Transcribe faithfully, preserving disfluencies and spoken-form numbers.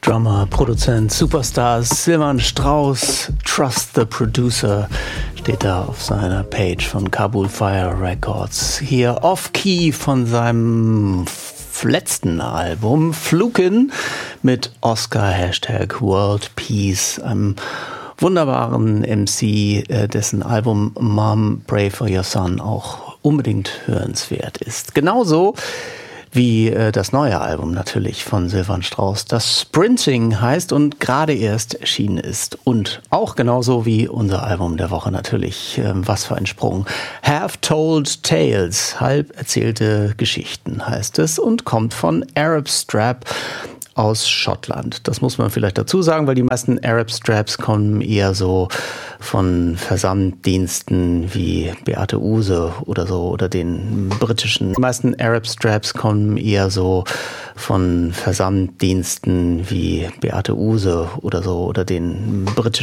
Drummer, Produzent, Superstar Silvan Strauss, Trust the Producer, steht da auf seiner Page von Kabul Fire Records. Hier Off-Key von seinem letzten Album Flukin mit Oscar Hashtag World Peace, einem wunderbaren M C, dessen Album Mom, Pray for Your Son auch unbedingt hörenswert ist. Genauso wie äh, das neue Album natürlich von Silvan Strauss, das Sprinting heißt und gerade erst erschienen ist. Und auch genauso wie unser Album der Woche natürlich, äh, was für ein Sprung. Half Told Tales, halb erzählte Geschichten heißt es und kommt von Arab Strap aus Schottland. Das muss man vielleicht dazu sagen, weil die meisten Arab Straps kommen eher so von Versanddiensten wie Beate Uhse oder so oder den britischen. Die meisten Arab Straps kommen eher so von Versanddiensten wie Beate Uhse oder so oder den britischen